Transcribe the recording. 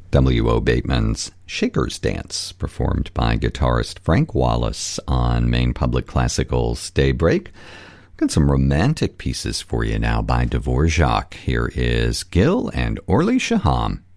W.O. Bateman's Shaker's Dance, performed by guitarist Frank Wallace on Maine Public Classical's Daybreak. Got some romantic pieces for you now by Dvorak. Here is Gil and Orly Shaham.